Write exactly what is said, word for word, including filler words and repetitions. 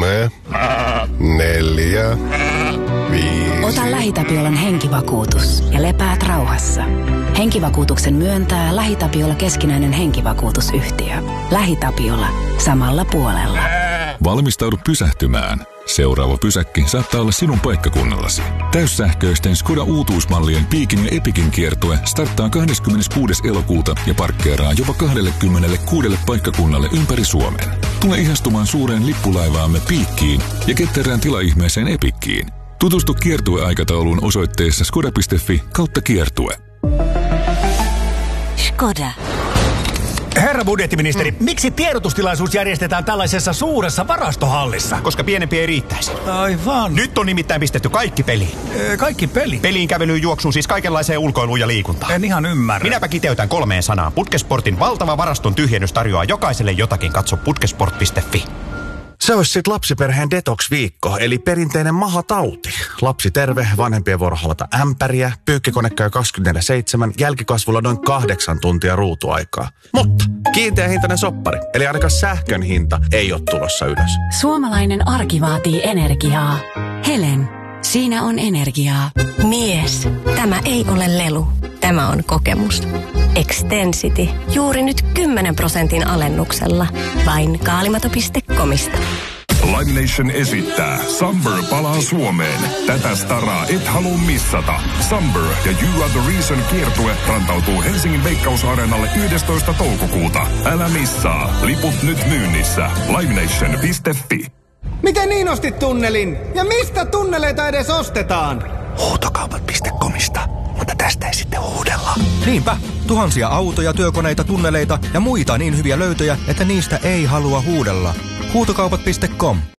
kolme, neljä, viisi. Ota LähiTapiolan henkivakuutus ja lepäät rauhassa. Henkivakuutuksen myöntää LähiTapiola keskinäinen henkivakuutusyhtiö. LähiTapiola. Samalla puolella. Valmistaudu pysähtymään. Seuraava pysäkki saattaa olla sinun paikkakunnallasi. Täyssähköisten Skoda uutuusmallien Piikin ja Epikin kiertue starttaa kahdeskymmeneskuudes elokuuta ja parkkeeraa jopa kaksikymmentäkuusi paikkakunnalle ympäri Suomen. Tule ihastumaan suureen lippulaivaamme Piikkiin ja ketterään tilaihmeeseen Epikkiin. Tutustu kiertueaikatauluun osoitteessa skoda piste fi kautta kiertue. Skoda. Herra budjettiministeri, mm. miksi tiedotustilaisuus järjestetään tällaisessa suuressa varastohallissa? Koska pienempi ei riittäisi. Aivan. Nyt on nimittäin pistetty kaikki peliin. Ee, kaikki peli? Peliin, kävelyyn, juoksuun, siis kaikenlaiseen ulkoiluun ja liikuntaan. En ihan ymmärrä. Minäpä kiteytän kolmeen sanaan. Putkesportin valtava varaston tyhjennys tarjoaa jokaiselle jotakin. Katso putkesport piste fi. Se olisi sit lapsiperheen detox-viikko, eli perinteinen mahatauti. Lapsi terve, vanhempien vuoro halata ämpäriä, pyykkikone käy kaksikymmentäneljä seitsemän, jälkikasvulla noin kahdeksan tuntia ruutuaikaa. Mutta kiinteä hintainen soppari, eli ainakaan sähkön hinta ei ole tulossa ylös. Suomalainen arki vaatii energiaa. Helen, siinä on energiaa. Mies, tämä ei ole lelu. Tämä on kokemus. Extensity. Juuri nyt kymmenen prosentin alennuksella. Vain kaalimato piste comista. Live Nation esittää Summer palaa Suomeen. Tätä staraa et halua missata. Summer ja You Are The Reason -kiertue rantautuu Helsingin Veikkaus-areenalle yhdestoista toukokuuta. Älä missaa. Liput nyt myynnissä. live nation piste fi. Miten niin ostit tunnelin? Ja mistä tunneleita edes ostetaan? Huutokaupat piste comista. Mutta tästä ei sitten huudella. Niinpä, tuhansia autoja, työkoneita, tunneleita ja muita niin hyviä löytöjä, että niistä ei halua huudella. Huutokaupat piste com